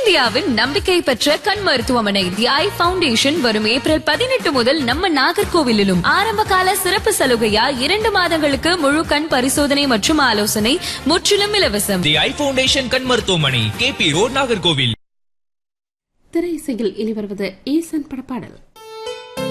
இந்தியாவின் நம்பிக்கை பெற்ற கண் மருத்துவமனை தி ஐ ஃபவுண்டேஷன் வரும் ஏப்ரல் 18 முதல் நம்ம நாகர்கோவிலிலும் ஆரம்ப கால சிறப்பு சலுகையா 2 மாதங்களுக்கு முழு கண் பரிசோதனை மற்றும் ஆலோசனை முற்றிலும் இலவசம். தி ஐ ஃபவுண்டேஷன் கண் மருத்துவமனை, KP ரோட், நாகர்கோவில். திரை இசையில் இனி வருவது ஈசன் படப்பாடல்.